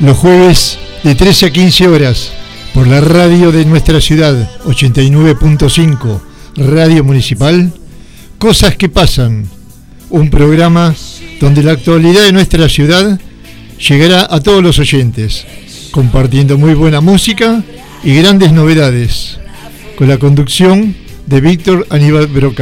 los jueves de 13 a 15 horas por la radio de nuestra ciudad, 89.5, Radio Municipal, Cosas que Pasan, un programa donde la actualidad de nuestra ciudad llegará a todos los oyentes, compartiendo muy buena música y grandes novedades, con la conducción de Víctor Aníbal Broca.